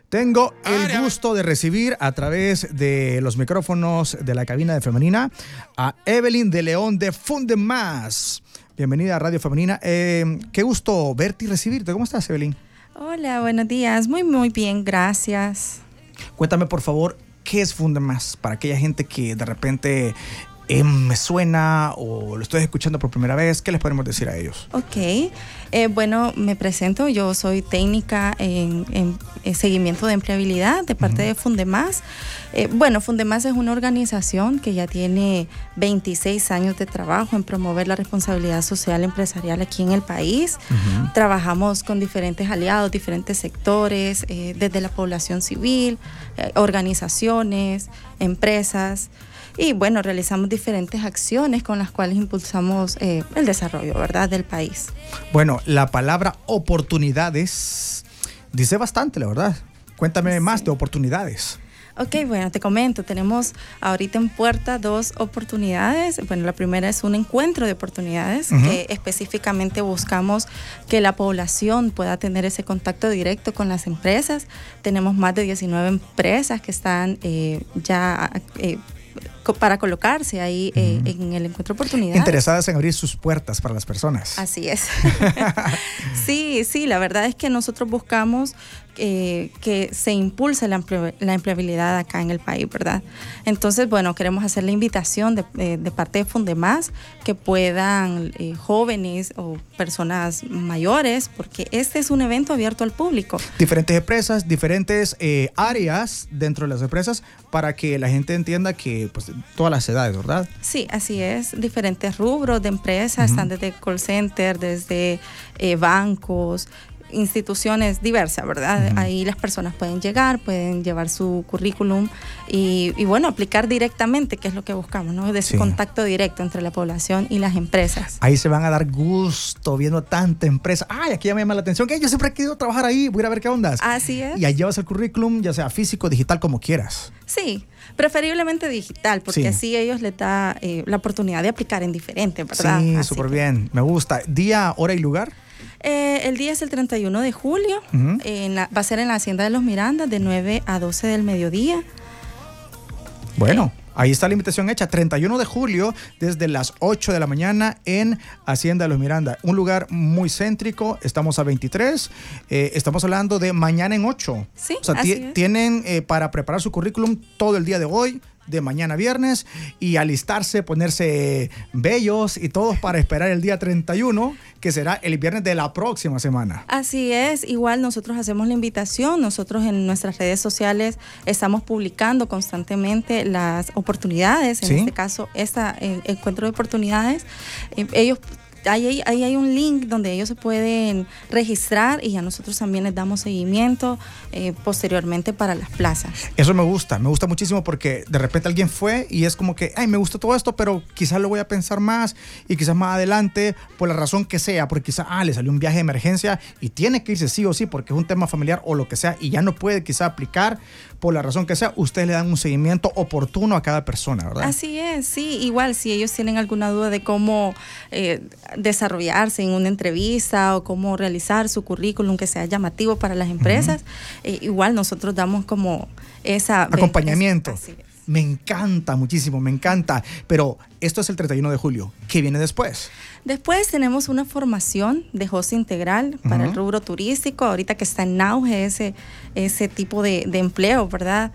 Tengo el gusto de recibir a través de los micrófonos de la cabina de Femenina a Evelyn de León de Fundemás. Bienvenida a Radio Femenina. Qué gusto verte y recibirte. ¿Cómo estás, Evelyn? Hola, buenos días. Muy bien, gracias. Cuéntame, por favor, ¿qué es Fundemás? Para aquella gente que de repente me suena o lo estoy escuchando por primera vez, ¿qué les podemos decir a ellos? Ok, bueno, me presento, yo soy técnica en seguimiento de empleabilidad de parte de Fundemás. Bueno, Fundemás es una organización que ya tiene 26 años de trabajo en promover la responsabilidad social empresarial aquí en el país. Trabajamos con diferentes aliados, diferentes sectores, desde la población civil, organizaciones, empresas. Y bueno, realizamos diferentes acciones con las cuales impulsamos el desarrollo, ¿verdad?, del país. Bueno, la palabra oportunidades dice bastante, la verdad. Cuéntame más de oportunidades. Ok, bueno, te comento, tenemos ahorita en puerta 2 oportunidades. Bueno, la primera es un encuentro de oportunidades que específicamente buscamos que la población pueda tener ese contacto directo con las empresas. Tenemos más de 19 empresas que están para colocarse ahí en el encuentro de oportunidades. Interesadas en abrir sus puertas para las personas. Así es. Sí, la verdad es que nosotros buscamos que se impulse la empleabilidad acá en el país, ¿verdad? Entonces, bueno, queremos hacer la invitación de parte de Fundemás que puedan jóvenes o personas mayores, porque este es un evento abierto al público. Diferentes empresas, diferentes áreas dentro de las empresas para que la gente entienda que pues todas las edades, ¿verdad? Sí, así es. Diferentes rubros de empresas, están desde call center, desde bancos, instituciones diversas, ¿verdad? Ahí las personas pueden llegar, pueden llevar su currículum y bueno, aplicar directamente, que es lo que buscamos, ¿no? De ese contacto directo entre la población y las empresas. Ahí se van a dar gusto viendo tanta empresa. Ay, aquí ya me llama la atención, que yo siempre he querido trabajar ahí, voy a ir a ver qué ondas. Así es. Y ahí llevas el currículum, ya sea físico, digital, como quieras. Sí, preferiblemente digital, porque así ellos les da la oportunidad de aplicar en diferente, ¿verdad? Sí, súper bien, me gusta. ¿Día, hora y lugar? El día es el 31 de julio, va a ser en la Hacienda de los Mirandas de 9 a 12 del mediodía. Bueno, ahí está la invitación hecha, 31 de julio desde las 8 de la mañana en Hacienda de los Mirandas. Un lugar muy céntrico, estamos a 23, estamos hablando de mañana en 8. Sí, o sea, tienen para preparar su currículum todo el día de hoy, de mañana a viernes, y alistarse, ponerse bellos y todos para esperar el día 31, que será el viernes de la próxima semana. Así es, igual nosotros hacemos la invitación, nosotros en nuestras redes sociales estamos publicando constantemente las oportunidades, en este caso, encuentro de oportunidades, ellos... Ahí hay un link donde ellos se pueden registrar y a nosotros también les damos seguimiento posteriormente para las plazas. Eso me gusta muchísimo porque de repente alguien fue y es como que, ay, me gusta todo esto, pero quizás lo voy a pensar más y quizás más adelante, por la razón que sea, porque quizás le salió un viaje de emergencia y tiene que irse sí o sí porque es un tema familiar o lo que sea y ya no puede quizás aplicar por la razón que sea. Ustedes le dan un seguimiento oportuno a cada persona, ¿verdad? Así es, sí, igual si ellos tienen alguna duda de cómo desarrollarse en una entrevista o cómo realizar su currículum que sea llamativo para las empresas, igual nosotros damos como esa acompañamiento. Así es. Me encanta muchísimo, me encanta. Pero esto es el 31 de julio. ¿Qué viene después? Después tenemos una formación de host integral para el rubro turístico, ahorita que está en auge ese tipo de empleo, ¿verdad?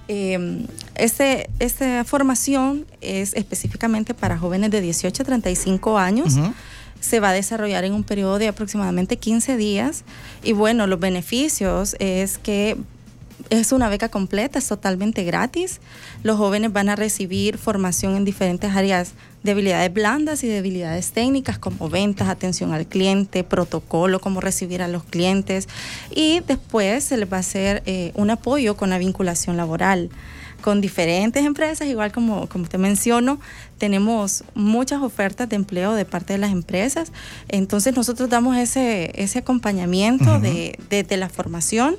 Esta formación es específicamente para jóvenes de 18 a 35 años. Se va a desarrollar en un periodo de aproximadamente 15 días. Y bueno, los beneficios es que es una beca completa, es totalmente gratis. Los jóvenes van a recibir formación en diferentes áreas de habilidades blandas y de habilidades técnicas como ventas, atención al cliente, protocolo, cómo recibir a los clientes. Y después se les va a hacer un apoyo con la vinculación laboral con diferentes empresas, igual como te menciono, tenemos muchas ofertas de empleo de parte de las empresas. Entonces nosotros damos ese acompañamiento de la formación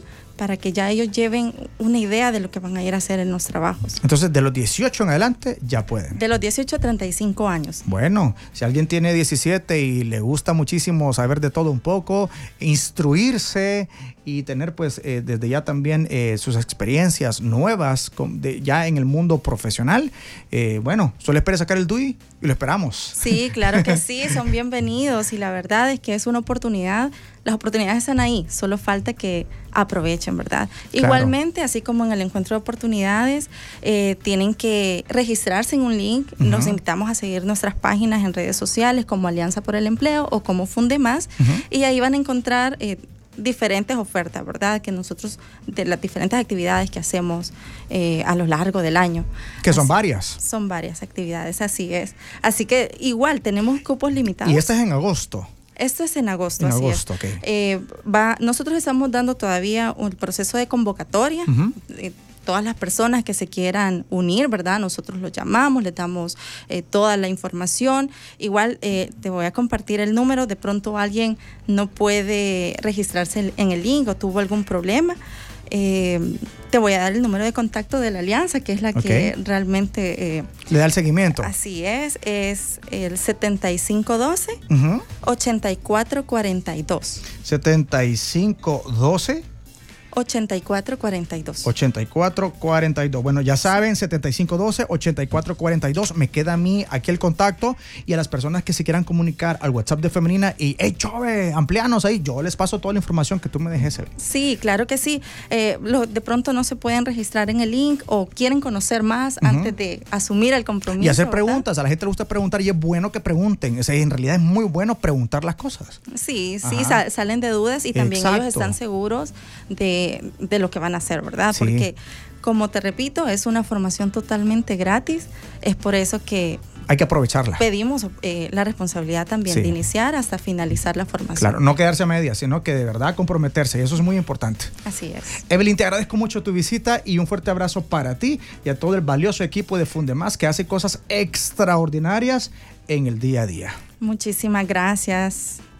para que ya ellos lleven una idea de lo que van a ir a hacer en los trabajos. Entonces, de los 18 en adelante ya pueden. De los 18 a 35 años. Bueno, si alguien tiene 17 y le gusta muchísimo saber de todo un poco, instruirse y tener pues desde ya también sus experiencias nuevas ya en el mundo profesional, bueno, solo espere sacar el DUI y lo esperamos. Sí, claro que sí, son bienvenidos y la verdad es que es una oportunidad. Las oportunidades están ahí, solo falta que aprovechen, ¿verdad? Claro. Igualmente, así como en el encuentro de oportunidades, tienen que registrarse en un link. Uh-huh. Los invitamos a seguir nuestras páginas en redes sociales como Alianza por el Empleo o como Fundemás, uh-huh. y ahí van a encontrar diferentes ofertas, ¿verdad? Que nosotros, de las diferentes actividades que hacemos a lo largo del año. Que son varias. Son varias actividades, así es. Así que igual tenemos cupos limitados. Y esta es en agosto. Esto es en agosto, así agosto, es. Okay. Nosotros estamos dando todavía un proceso de convocatoria. Uh-huh. Todas las personas que se quieran unir, ¿verdad? Nosotros los llamamos, les damos toda la información. Igual te voy a compartir el número. De pronto alguien no puede registrarse en el link o tuvo algún problema. Te voy a dar el número de contacto de la Alianza, que es la que realmente... le da el seguimiento. Así es el 7512 uh-huh. 8442. 7512 8442. 8442. Bueno, ya saben, 7512-8442. Me queda a mí aquí el contacto y a las personas que se quieran comunicar al WhatsApp de Femenina y, hey, Chove, amplíanos ahí. Yo les paso toda la información que tú me dejes. Sí, claro que sí. De pronto no se pueden registrar en el link o quieren conocer más uh-huh. antes de asumir el compromiso. Y hacer ¿verdad? Preguntas. A la gente le gusta preguntar y es bueno que pregunten. O sea, en realidad es muy bueno preguntar las cosas. Sí, salen de dudas y también ellos están seguros de lo que van a hacer, ¿verdad? Sí. Porque, como te repito, es una formación totalmente gratis. Es por eso que hay que aprovecharla. Pedimos la responsabilidad también de iniciar hasta finalizar la formación. Claro, no quedarse a medias, sino que de verdad comprometerse, y eso es muy importante. Así es. Evelyn, te agradezco mucho tu visita y un fuerte abrazo para ti y a todo el valioso equipo de Fundemás que hace cosas extraordinarias en el día a día. Muchísimas gracias.